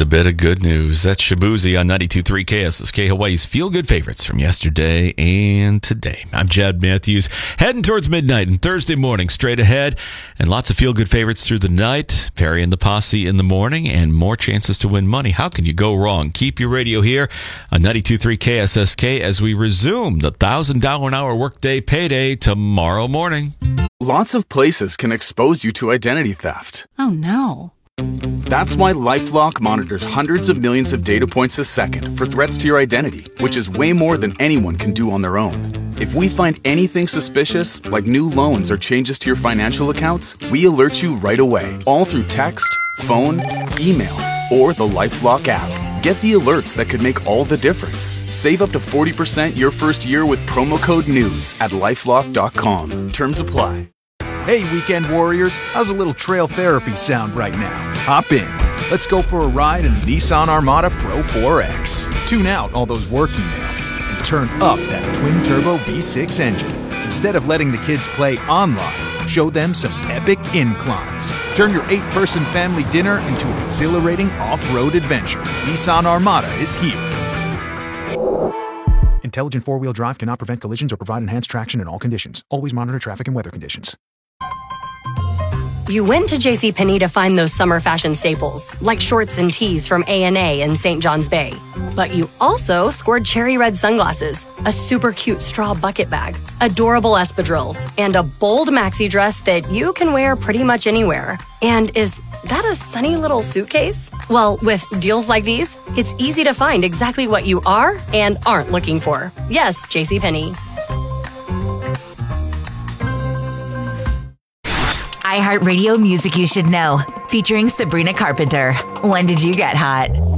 a bit of good news. That's Shabuzi on 92.3 KSSK, Hawaii's feel-good favorites from yesterday and today. I'm Chad Matthews, heading towards midnight and Thursday morning, straight ahead, and lots of feel-good favorites through the night. Perry and the Posse in the morning, and more chances to win money. How can you go wrong? Keep your radio here on 92.3 KSSK as we resume the $1,000 an hour workday payday tomorrow morning. Lots of places can expose you to identity theft. Oh, no. That's why LifeLock monitors hundreds of millions of data points a second for threats to your identity, which is way more than anyone can do on their own. If we find anything suspicious, like new loans or changes to your financial accounts, we alert you right away, all through text, phone, email, or the LifeLock app. Get the alerts that could make all the difference. Save up to 40% your first year with promo code NEWS at LifeLock.com. Terms apply. Hey, weekend warriors, how's a little trail therapy sound right now? Hop in. Let's go for a ride in the Nissan Armada Pro 4X. Tune out all those work emails and turn up that twin-turbo V6 engine. Instead of letting the kids play online, show them some epic inclines. Turn your 8-person family dinner into an exhilarating off-road adventure. Nissan Armada is here. Intelligent four-wheel drive cannot prevent collisions or provide enhanced traction in all conditions. Always monitor traffic and weather conditions. You went to JCPenney to find those summer fashion staples, like shorts and tees from A&A and St. John's Bay. But you also scored cherry red sunglasses, a super cute straw bucket bag, adorable espadrilles, and a bold maxi dress that you can wear pretty much anywhere. And is that a sunny little suitcase? Well, with deals like these, it's easy to find exactly what you are and aren't looking for. Yes, JCPenney. iHeartRadio Music You Should Know, featuring Sabrina Carpenter. When did you get hot?